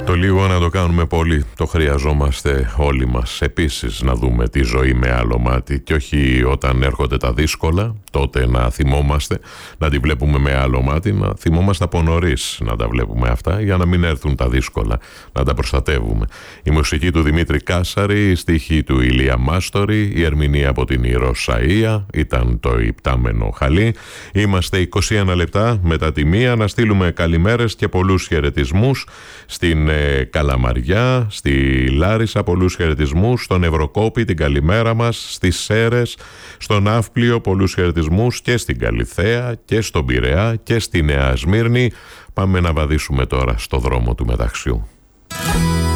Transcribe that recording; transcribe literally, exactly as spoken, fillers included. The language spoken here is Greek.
Το λίγο να το κάνουμε πολύ, το χρειαζόμαστε όλοι μας. Επίσης να δούμε τη ζωή με άλλο μάτι και όχι όταν έρχονται τα δύσκολα, τότε να θυμόμαστε, να τη βλέπουμε με άλλο μάτι, να θυμόμαστε από νωρίς να τα βλέπουμε αυτά για να μην έρθουν τα δύσκολα, να τα προστατεύουμε. Η μουσική του Δημήτρη Κάσαρη, η στίχη του Ηλία Μάστορη, η ερμηνεία από την Ηρώ Σαΐα, ήταν το υπτάμενο χαλί. Είμαστε είκοσι ένα λεπτά μετά τη μία, να στείλουμε καλημέρες και πολλούς χαιρετισμούς στην ε, Καλαμαριά, στη Λάρισα, πολλούς χαιρετισμούς, στον Ευρωκόπη την καλημέρα μας, στις Σέρες, στον Ναύπλιο πολλούς χαιρετισμούς και στην Καλιθέα και στον Πειραιά και στη Νέα Σμύρνη. Πάμε να βαδίσουμε τώρα στο δρόμο του μεταξιού.